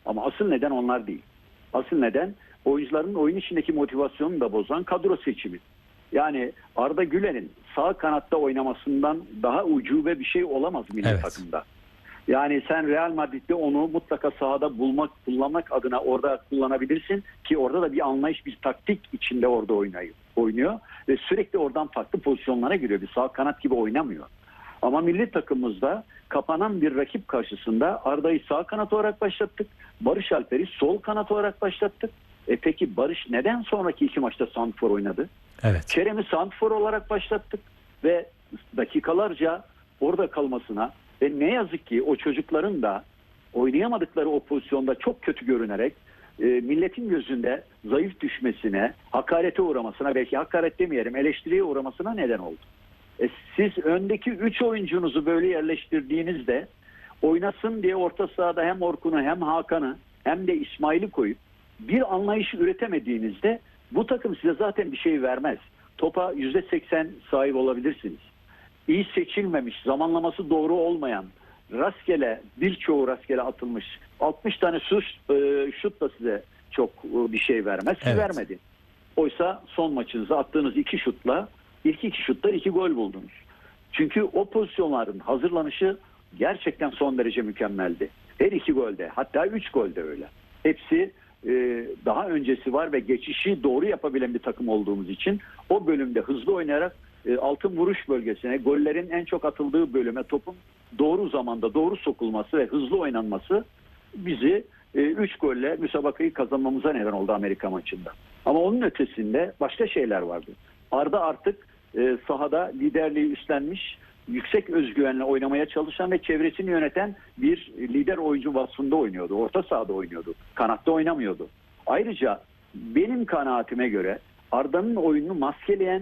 Ama asıl neden onlar değil. Asıl neden oyuncuların oyun içindeki motivasyonunu da bozan kadro seçimi. Yani Arda Güler'in sağ kanatta oynamasından daha ucube bir şey olamaz milli takımda. Yani sen Real Madrid'de onu mutlaka sahada kullanmak adına orada kullanabilirsin ki orada da bir anlayış, bir taktik içinde orada oynuyor ve sürekli oradan farklı pozisyonlara giriyor. Bir sağ kanat gibi oynamıyor. Ama milli takımımızda kapanan bir rakip karşısında Arda'yı sağ kanat olarak başlattık. Barış Alper'i sol kanat olarak başlattık. Peki Barış neden sonraki 2 maçta santrfor oynadı? Evet. Kerem'i santrfor olarak başlattık ve dakikalarca orada kalmasına ve ne yazık ki o çocukların da oynayamadıkları o pozisyonda çok kötü görünerek milletin gözünde zayıf düşmesine, hakarete uğramasına, belki hakaret demeyelim, eleştiriye uğramasına neden oldu. Siz öndeki 3 oyuncunuzu böyle yerleştirdiğinizde oynasın diye orta sahada hem Orkun'u hem Hakan'ı hem de İsmail'i koyup bir anlayış üretemediğinizde bu takım size zaten bir şey vermez. Topa %80 sahip olabilirsiniz. İyi seçilmemiş, zamanlaması doğru olmayan, birçoğu rastgele atılmış 60 tane şut da size çok bir şey vermez. Siz vermedi. Oysa son maçınıza attığınız 2 şutla ilk 2 şutta 2 gol buldunuz. Çünkü o pozisyonların hazırlanışı gerçekten son derece mükemmeldi. Her 2 golde, hatta 3 golde öyle. Hepsi daha öncesi var ve geçişi doğru yapabilen bir takım olduğumuz için o bölümde hızlı oynayarak altın vuruş bölgesine, gollerin en çok atıldığı bölüme topun doğru zamanda doğru sokulması ve hızlı oynanması bizi 3 golle müsabakayı kazanmamıza neden oldu Amerika maçında. Ama onun ötesinde başka şeyler vardı. Arda artık sahada liderliği üstlenmiş, yüksek özgüvenle oynamaya çalışan ve çevresini yöneten bir lider oyuncu vasfında oynuyordu. Orta sahada oynuyordu. Kanatta oynamıyordu. Ayrıca benim kanaatime göre Arda'nın oyununu maskeleyen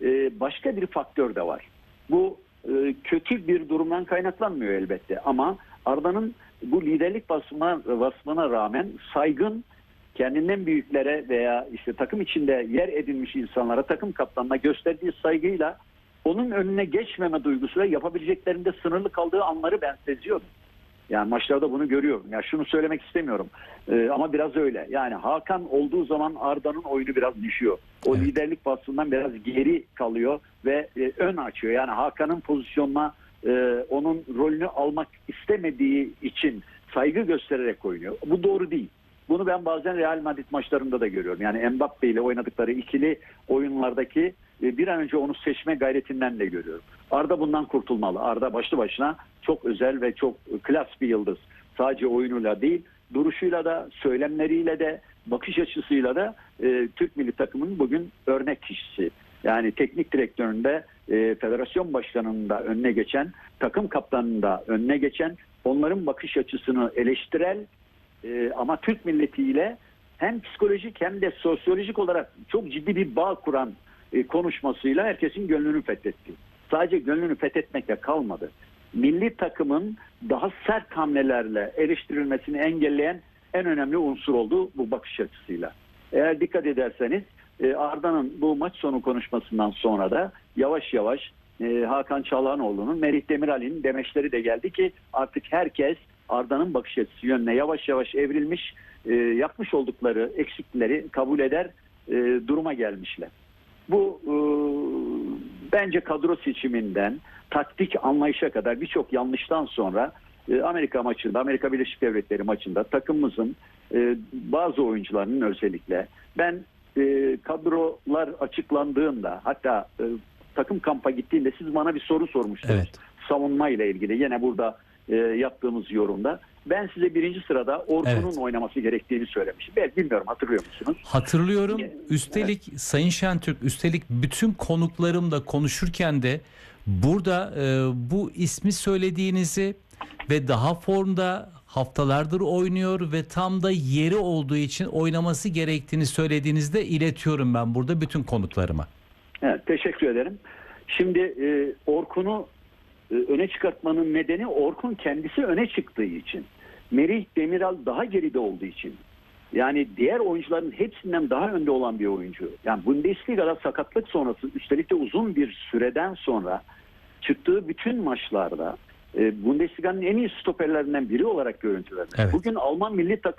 başka bir faktör de var. Bu kötü bir durumdan kaynaklanmıyor elbette. Ama Arda'nın bu liderlik vasfına rağmen saygın, kendinden büyüklere veya işte takım içinde yer edinmiş insanlara, takım kaptanına gösterdiği saygıyla onun önüne geçmeme duygusuyla yapabileceklerinde sınırlı kaldığı anları ben seziyorum. Yani maçlarda bunu görüyorum. Ya şunu söylemek istemiyorum. Ama biraz öyle. Yani Hakan olduğu zaman Arda'nın oyunu biraz düşüyor. O liderlik vasfından biraz geri kalıyor ve ön açıyor. Yani Hakan'ın pozisyonuna onun rolünü almak istemediği için saygı göstererek oynuyor. Bu doğru değil. Bunu ben bazen Real Madrid maçlarında da görüyorum. Yani Mbappe ile oynadıkları ikili oyunlardaki bir an önce onu seçme gayretinden de görüyorum. Arda bundan kurtulmalı. Arda başlı başına çok özel ve çok klas bir yıldız. Sadece oyunuyla değil, duruşuyla da, söylemleriyle de, bakış açısıyla da Türk milli takımının bugün örnek kişisi. Yani teknik direktöründe, federasyon başkanının da önüne geçen, takım kaptanının da önüne geçen, onların bakış açısını eleştirel ama Türk milletiyle hem psikolojik hem de sosyolojik olarak çok ciddi bir bağ kuran konuşmasıyla herkesin gönlünü fethetti. Sadece gönlünü fethetmekle kalmadı. Milli takımın daha sert hamlelerle eleştirilmesini engelleyen en önemli unsur oldu bu bakış açısıyla. Eğer dikkat ederseniz Arda'nın bu maç sonu konuşmasından sonra da yavaş yavaş Hakan Çalhanoğlu'nun, Merih Demiral'in demeçleri de geldi ki artık herkes Arda'nın bakış açısı yönüne yavaş yavaş evrilmiş, yapmış oldukları eksikleri kabul eder duruma gelmişler. Bu bence kadro seçiminden taktik anlayışa kadar birçok yanlıştan sonra Amerika maçında, Amerika Birleşik Devletleri maçında takımımızın bazı oyuncularının özellikle ben kadrolar açıklandığında hatta takım kampa gittiğinde siz bana bir soru sormuştunuz. Evet. Savunma ile ilgili yine burada yaptığımız yorumda. Ben size birinci sırada Orkun'un oynaması gerektiğini söylemiştim. Ben bilmiyorum, hatırlıyor musunuz? Hatırlıyorum. Üstelik Sayın Şentürk, üstelik bütün konuklarımla konuşurken de burada bu ismi söylediğinizi ve daha formda haftalardır oynuyor ve tam da yeri olduğu için oynaması gerektiğini söylediğinizde iletiyorum ben burada bütün konuklarıma. Evet, teşekkür ederim. Şimdi Orkun'u öne çıkartmanın nedeni Orkun kendisi öne çıktığı için. Merih Demiral daha geride olduğu için. Yani diğer oyuncuların hepsinden daha önde olan bir oyuncu. Yani Bundesliga'da sakatlık sonrası üstelik de uzun bir süreden sonra çıktığı bütün maçlarda Bundesliga'nın en iyi stoperlerinden biri olarak görüntülenir. Evet. Bugün Alman milli takım